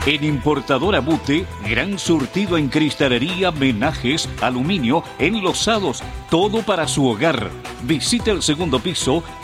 En Importadora Bute, gran surtido en cristalería, menajes, aluminio, enlosados, todo para su hogar. Visite el segundo piso